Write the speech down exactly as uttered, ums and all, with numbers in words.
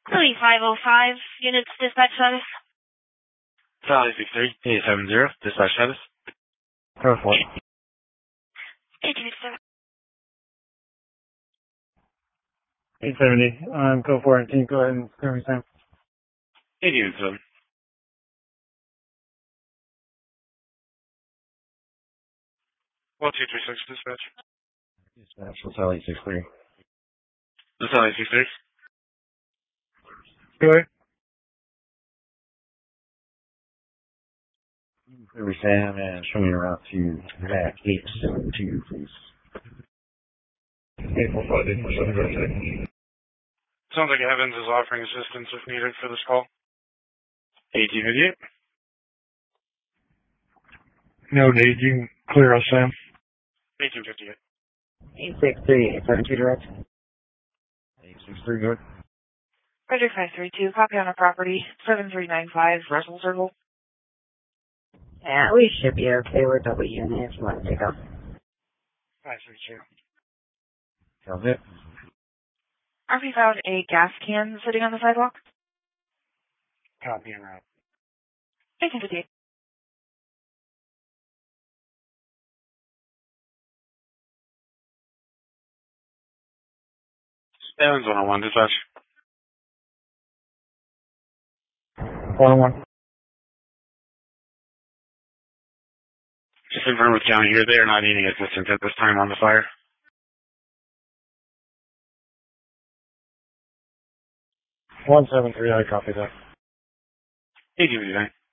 thirty-five oh five, units dispatch status. Charlie six three, eight seven zero, dispatch status. Go for it. eight two seven. eight seventy, um, go for it. Can you go ahead and clear me, Sam? eight two seven. one two three six, dispatch. Dispatch, what's L eight six three? This is Charlie six three. Go ahead. Clear me, Sam, and show me your route to that eight seven two, please. eight four five, eight four seven, go ahead. Sounds like Evans is offering assistance if needed for this call. eighteen fifty-eight. No need, you can clear us, Sam. eighteen fifty-eight. eight six three, eight seven two direct. eight six three, good. Roger five three two, copy on a property, seven three nine five, Russell Circle. Yeah, we should be okay with double unit if you want to take off. five three two. Sounds it. R P found a gas can sitting on the sidewalk. Copy and route. eighteen fifty-eight. Evans one oh one, dispatch. one oh one. Just confirm with county here, they are not needing assistance at this time on the fire. one seven three, I copy that. eighteen fifty-nine.